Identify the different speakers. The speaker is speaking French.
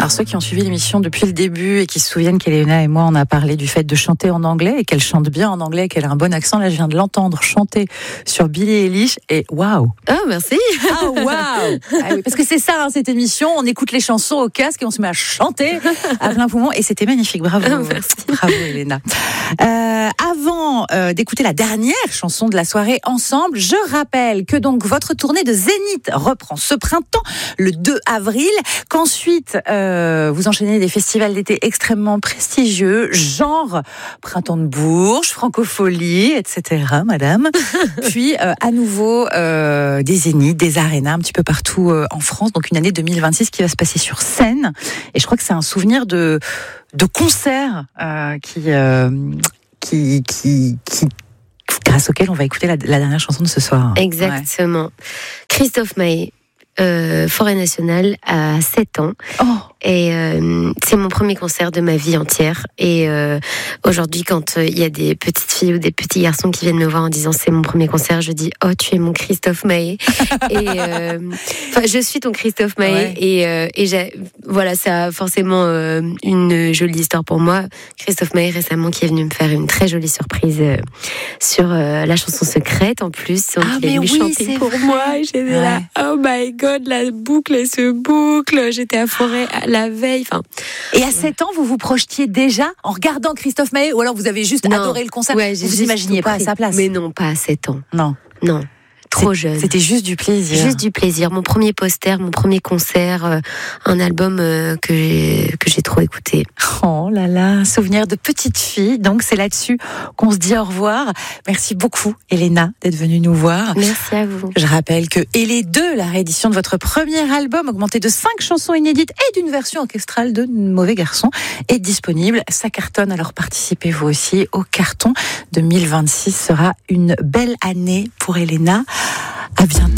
Speaker 1: Alors ceux qui ont suivi l'émission depuis le début et qui se souviennent qu'Elena et moi on a parlé du fait de chanter en anglais et qu'elle chante bien en anglais et qu'elle a un bon accent, là je viens de l'entendre chanter sur Billie Eilish et waouh.
Speaker 2: Ah merci.
Speaker 1: Ah waouh. Ah oui, parce que c'est ça hein, cette émission, on écoute les chansons au casque et on se met à chanter à plein poumon et c'était magnifique, bravo.
Speaker 2: Merci.
Speaker 1: Bravo Elena. Avant d'écouter la dernière chanson de la soirée ensemble, je rappelle que donc votre tournée de Zénith reprend ce printemps, le 2 avril, qu'ensuite vous enchaînez des festivals d'été extrêmement prestigieux, genre Printemps de Bourges, Francofolie, etc. madame. Puis à nouveau des Zéniths, des arénas un petit peu partout en France, donc une année 2026 qui va se passer sur scène. Et je crois que c'est un souvenir de concerts qui grâce auquel on va écouter la dernière chanson de ce soir.
Speaker 2: Exactement. Ouais. Christophe Maé, Forêt Nationale, à 7 ans.
Speaker 1: Oh.
Speaker 2: Et c'est mon premier concert de ma vie entière. Et aujourd'hui, quand il y a des petites filles ou des petits garçons qui viennent me voir en disant c'est mon premier concert, je dis oh tu es mon Christophe Maé. Et je suis ton Christophe Maé. Ouais. Et voilà, ça a forcément une jolie histoire pour moi. Christophe Maé récemment qui est venu me faire une très jolie surprise sur la chanson Secrète en plus. Donc il est venu chanter pour moi. Et j'étais là, oh my god, la boucle elle se boucle. J'étais à Forêt la veille.
Speaker 1: Et à 7 ans, vous vous projetiez déjà en regardant Christophe Maé ou alors vous avez juste adoré le concert?
Speaker 2: Ouais,
Speaker 1: vous vous imaginiez pas à sa place?
Speaker 2: Mais non, pas à 7 ans.
Speaker 1: Non.
Speaker 2: Trop jeune.
Speaker 1: C'était juste du plaisir.
Speaker 2: Juste du plaisir. Mon premier poster, mon premier concert, un album que j'ai trop écouté.
Speaker 1: Oh là là, souvenir de petite fille. Donc c'est là-dessus qu'on se dit au revoir. Merci beaucoup, Elena, d'être venue nous voir.
Speaker 2: Merci à vous.
Speaker 1: Je rappelle que Et les deux, la réédition de votre premier album, augmenté de 5 chansons inédites et d'une version orchestrale de Mauvais Garçon, est disponible. Ça cartonne, alors participez vous aussi au carton. 2026 sera une belle année pour Elena. À bientôt.